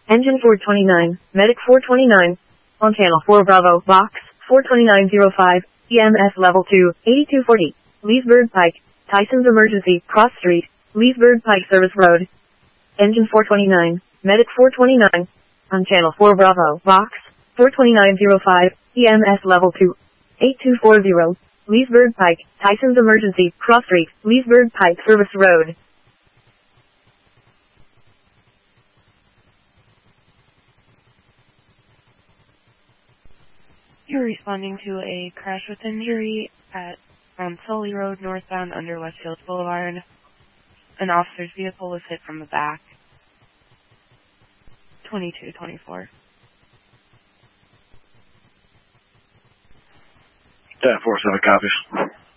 Engine 429, Medic 429. On channel 4 Bravo, box 42905, EMS level 2, 8240. Leesburg Pike, Tyson's Emergency, Cross Street, Leesburg Pike Service Road. Engine 429, Medic 429. On channel 4 Bravo, box 42905, EMS level 2, 8240. Leesburg Pike, Tyson's Emergency, Cross Street, Leesburg Pike Service Road. You're responding to a crash with injury on Sully Road, northbound under Westfield Boulevard. An officer's vehicle was hit from the back. 2224. 10-4-7 copies.